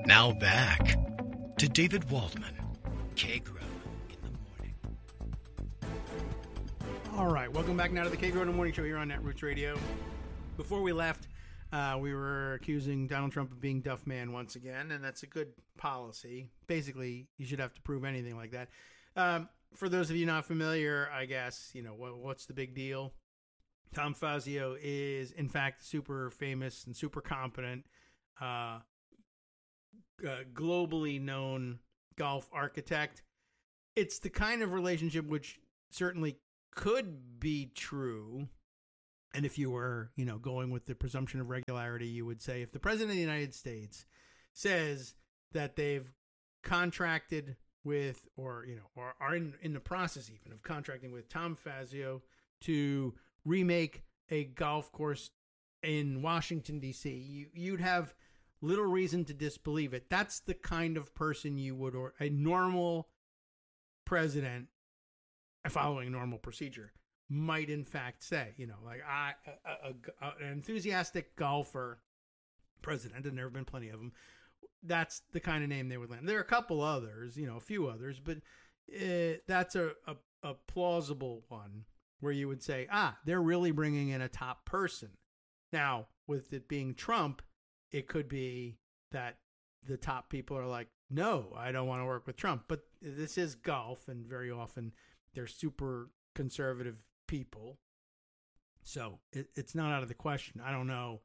Now back to David Waldman, K-Grow in the Morning. All right, welcome back now to the K-Grow in the Morning Show here on Netroots Radio. Before we left, we were accusing Donald Trump of being Duff Man once again, and that's a good policy. Basically, you should have to prove anything like that. For those of you not familiar, I guess, you know, what's the big deal? Tom Fazio is, in fact, super famous and super competent, globally known golf architect. It's the kind of relationship which certainly could be true. And if you were, you know, going with the presumption of regularity, you would say if the president of the United States says that they've contracted with, or, you know, or are in the process even of contracting with Tom Fazio to remake a golf course in Washington, D.C., you'd have little reason to disbelieve it. That's the kind of person you would, or a normal president following normal procedure might in fact say, you know, like an enthusiastic golfer president, and there have been plenty of them, that's the kind of name they would land. There are a couple others, you know, a few others, but that's a plausible one where you would say, they're really bringing in a top person. Now, with it being Trump, it could be that the top people are like, no, I don't want to work with Trump. But this is golf, and very often they're super conservative people. So it's not out of the question. I don't know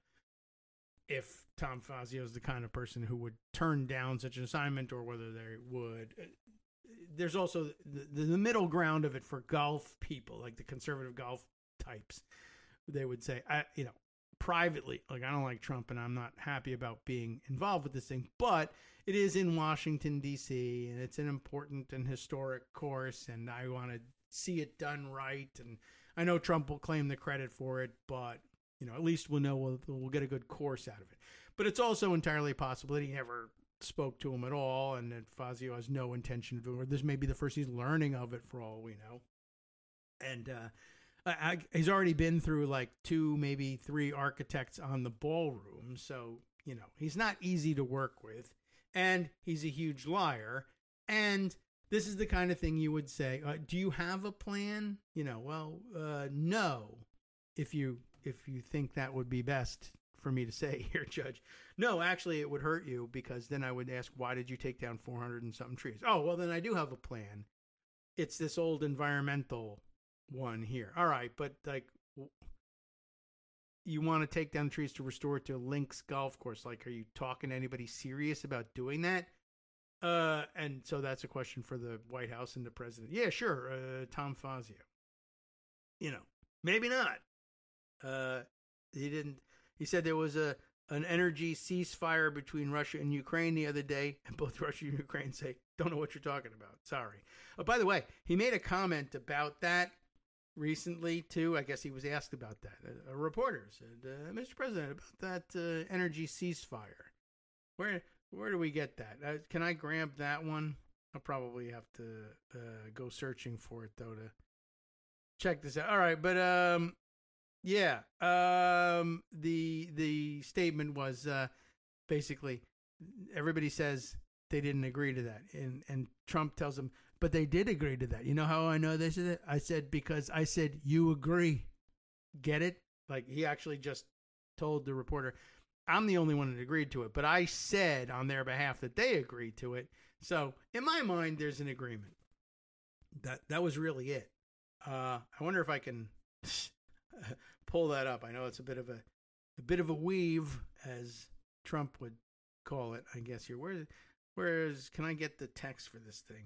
if Tom Fazio is the kind of person who would turn down such an assignment, or whether they would. There's also the middle ground of it for golf people, like the conservative golf types. They would say, privately, like, I don't like Trump and I'm not happy about being involved with this thing, but it is in Washington, D.C., and it's an important and historic course, and I want to see it done right. And I know Trump will claim the credit for it, but, you know, at least we'll know we'll get a good course out of it. But it's also entirely possible that he never spoke to him at all, and that Fazio has no intention of doing it. This may be the first he's learning of it, for all we know. And he's already been through like 2, maybe 3 architects on the ballroom, so, you know, he's not easy to work with, and he's a huge liar. And this is the kind of thing you would say, do you have a plan? You know, well, no, if you think that would be best for me to say here, Judge. No, actually, it would hurt you, because then I would ask, why did you take down 400 and something trees? Oh, well, then I do have a plan. It's this old environmental one here. All right, but like, you want to take down trees to restore it to a links golf course? Like, are you talking to anybody serious about doing that? And so that's a question for the White House and the president. Yeah, sure. Tom Fazio. You know, maybe not. He said there was an energy ceasefire between Russia and Ukraine the other day, and both Russia and Ukraine say, don't know what you're talking about. Sorry. Oh, by the way, he made a comment about that recently, too. I guess he was asked about that. A reporter said, Mr. President, about that energy ceasefire. Where do we get that? Can I grab that one? I'll probably have to go searching for it, though, to check this out. All right, but yeah. The statement was basically, everybody says they didn't agree to that, and Trump tells them, but they did agree to that. You know how I know they said it? I said, because I said, you agree. Get it? Like, he actually just told the reporter, I'm the only one that agreed to it, but I said on their behalf that they agreed to it. So in my mind, there's an agreement. That was really it. I wonder if I can pull that up. I know it's a bit of a weave, as Trump would call it, I guess here. Can I get the text for this thing?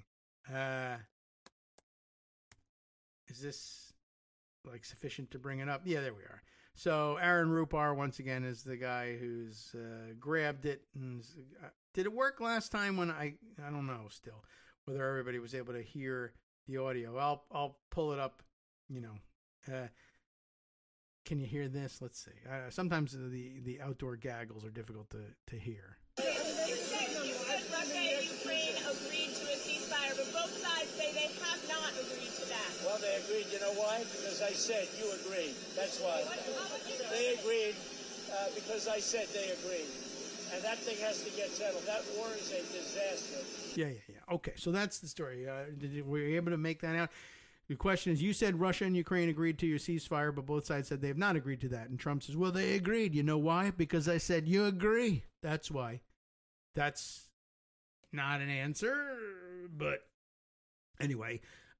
Is this like sufficient to bring it up? Yeah, there we are. So Aaron Rupar, once again, is the guy who's grabbed it. And did it work last time? When I don't know still whether everybody was able to hear the audio. I'll pull it up. You know, can you hear this? Let's see. Sometimes the outdoor gaggles are difficult to hear. Russia and Ukraine agreed to a ceasefire, but both sides say they have not agreed to that. Well, they agreed. You know why? Because I said you agreed. That's why. They agreed because I said they agreed. And that thing has to get settled. That war is a disaster. Yeah. Okay, so that's the story. Were you able to make that out? The question is, you said Russia and Ukraine agreed to your ceasefire, but both sides said they have not agreed to that. And Trump says, well, they agreed. You know why? Because I said you agree. That's why. That's not an answer, but anyway,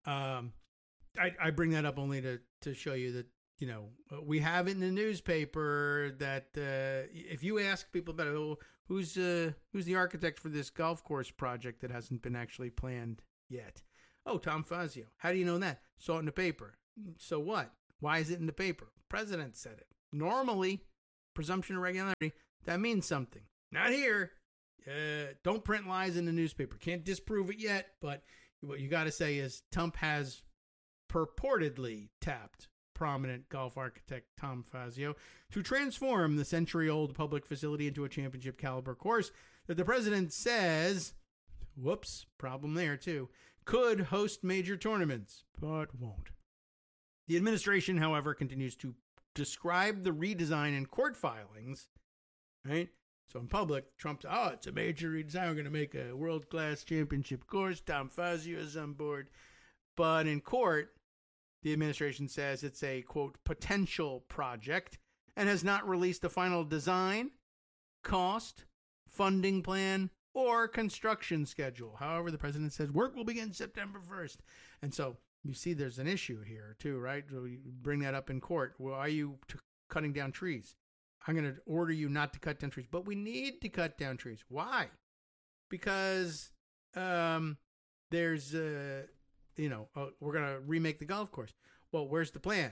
I bring that up only to show you that, you know, we have it in the newspaper that if you ask people about it, oh, who's the architect for this golf course project that hasn't been actually planned yet? Oh, Tom Fazio. How do you know that? Saw it in the paper. So what? Why is it in the paper? President said it. Normally, presumption of regularity, that means something. Not here. Don't print lies in the newspaper. Can't disprove it yet, but what you got to say is Trump has purportedly tapped prominent golf architect Tom Fazio to transform the century-old public facility into a championship caliber course that the president says, whoops, problem there too, could host major tournaments, but won't. The administration, however, continues to describe the redesign in court filings, right? So in public, Trump's, it's a major redesign. We're going to make a world-class championship course. Tom Fazio is on board. But in court, the administration says it's a, quote, potential project and has not released a final design, cost, funding plan, or construction schedule. However, the president says work will begin September 1st. And so you see there's an issue here too, right? So you bring that up in court. Well, are you cutting down trees? I'm going to order you not to cut down trees. But we need to cut down trees. Why? Because there's, we're going to remake the golf course. Well, where's the plan?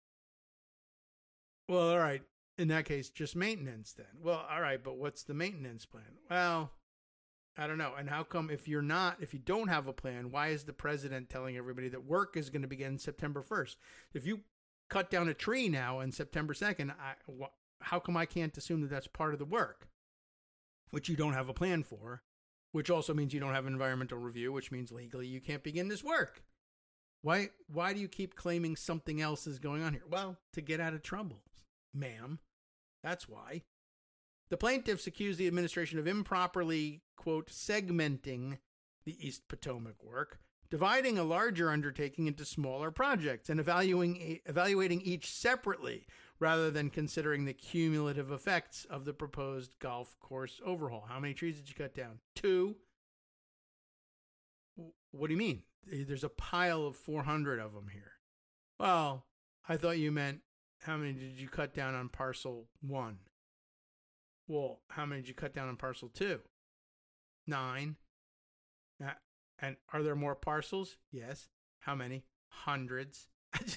Well, all right. In that case, just maintenance then. Well, all right, but what's the maintenance plan? Well, I don't know. And how come if you don't have a plan, why is the president telling everybody that work is going to begin September 1st? If you cut down a tree now on September 2nd, how come I can't assume that that's part of the work, which you don't have a plan for, which also means you don't have an environmental review, which means legally you can't begin this work? Why do you keep claiming something else is going on here? Well, to get out of trouble, ma'am. That's why. The plaintiffs accuse the administration of improperly, quote, segmenting the East Potomac work, dividing a larger undertaking into smaller projects and evaluating each separately rather than considering the cumulative effects of the proposed golf course overhaul. How many trees did you cut down? 2. What do you mean? There's a pile of 400 of them here. Well, I thought you meant how many did you cut down on parcel 1? Well, how many did you cut down on parcel 2? 9. And are there more parcels? Yes. How many? Hundreds.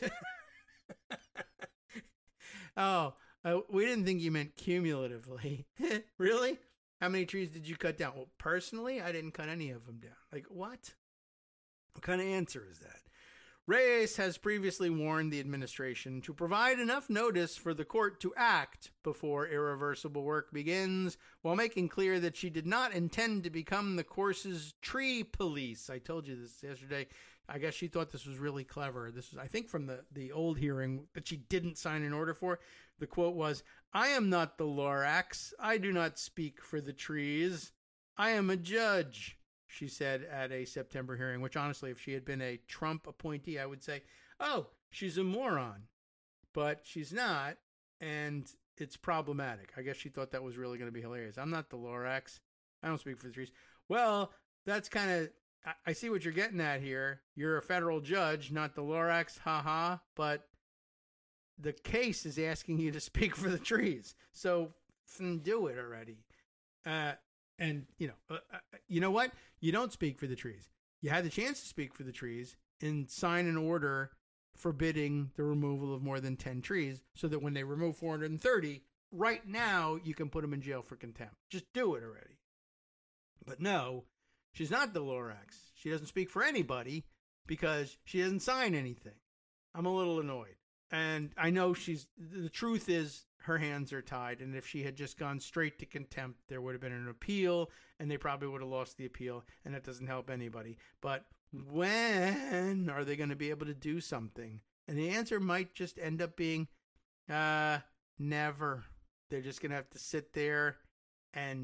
We didn't think you meant cumulatively. Really? How many trees did you cut down? Well, personally, I didn't cut any of them down. Like, what? What kind of answer is that? Reyes has previously warned the administration to provide enough notice for the court to act before irreversible work begins, while making clear that she did not intend to become the course's tree police. I told you this yesterday. I guess she thought this was really clever. This was, I think, from the old hearing that she didn't sign an order for. The quote was, "I am not the Lorax. I do not speak for the trees. I am a judge," she said at a September hearing, which honestly, if she had been a Trump appointee, I would say, oh, she's a moron. But she's not, and it's problematic. I guess she thought that was really going to be hilarious. I'm not the Lorax. I don't speak for the trees. Well, that's kind of, I see what you're getting at here. You're a federal judge, not the Lorax, haha, but the case is asking you to speak for the trees. So do it already. And, you know what? You don't speak for the trees. You had the chance to speak for the trees and sign an order forbidding the removal of more than 10 trees so that when they remove 430, right now you can put them in jail for contempt. Just do it already. But no, she's not the Lorax. She doesn't speak for anybody because she doesn't sign anything. I'm a little annoyed. And I know the truth is her hands are tied. And if she had just gone straight to contempt, there would have been an appeal and they probably would have lost the appeal. And that doesn't help anybody. But when are they going to be able to do something? And the answer might just end up being, never. They're just going to have to sit there and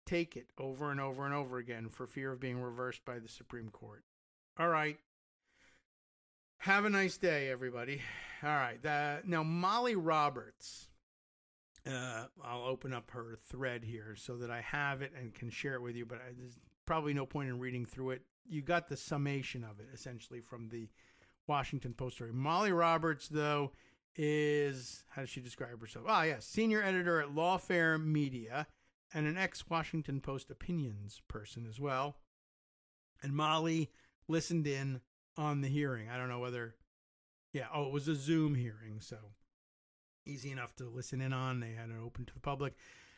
take it over and over and over again for fear of being reversed by the Supreme Court. All right. Have a nice day, everybody. All right. Now, Molly Roberts, I'll open up her thread here so that I have it and can share it with you, but there's probably no point in reading through it. You got the summation of it, essentially, from the Washington Post story. Molly Roberts, though, is, how does she describe herself? Ah, yes, senior editor at Lawfare Media and an ex-Washington Post opinions person as well. And Molly listened in on the hearing. I don't know whether, it was a Zoom hearing, so easy enough to listen in on. They had it open to the public.